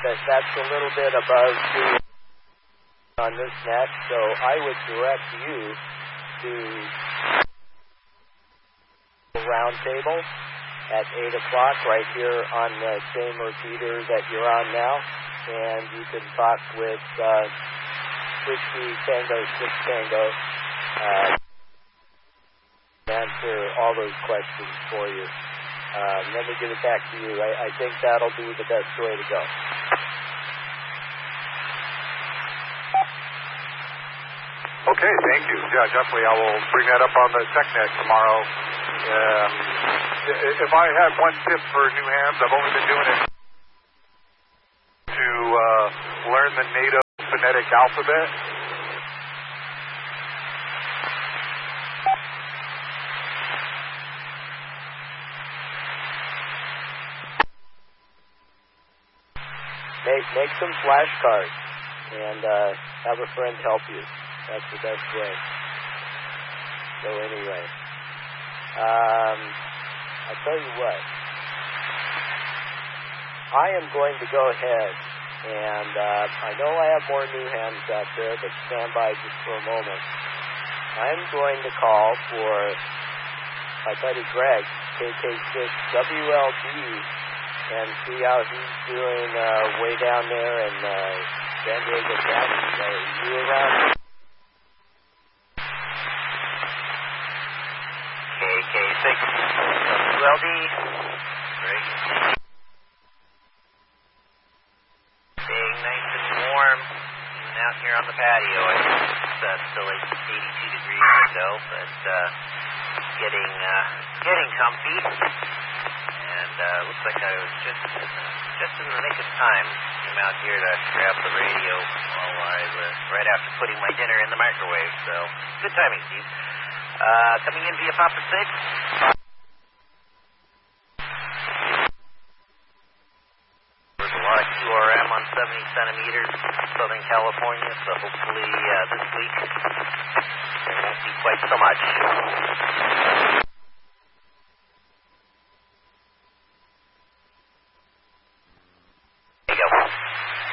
that's a little bit above the on this net, so I would direct you to the round table at 8 o'clock right here on the same repeater that you're on now, and you can talk with Whiskey Tango 6 Tango, answer all those questions for you. Let me give it back to you. I think that'll be the best way to go. Okay, thank you. Yeah, definitely. I will bring that up on the TechNet tomorrow. If I had one tip for new hams, I've only been doing it to learn the NATO phonetic alphabet. Make some flashcards and have a friend help you. That's the best way. So anyway, I'll tell you what. I am going to go ahead, and I know I have more new hams out there, but stand by just for a moment. I'm going to call for my buddy Greg, KK6WLD, and see how he's doing way down there in San Diego County. Are you around? KK6WLD. Great. Staying nice and warm out here on the patio. It's still like 82 degrees or so, but getting comfy. And looks like I was just in the nick of time. Came out here to grab the radio while I was right after putting my dinner in the microwave. So good timing, Steve. Coming in via Papa 6. There's a lot of QRM on 70 centimeters in Southern California, so hopefully this week there won't be quite so much.